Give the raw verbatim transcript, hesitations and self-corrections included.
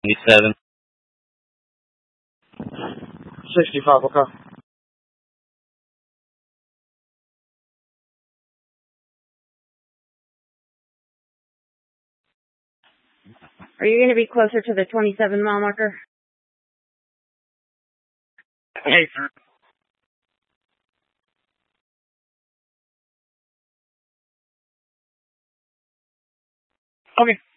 Seven. sixty-five, okay. Are you going to be closer to the twenty-seven mile marker? Hey, sir. Okay.